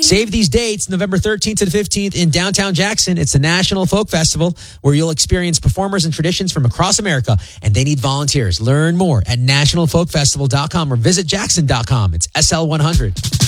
Save these dates, November 13th to the 15th in downtown Jackson. It's the National Folk Festival where you'll experience performers and traditions from across America, and they need volunteers. Learn more at nationalfolkfestival.com or visit jackson.com. It's SL100.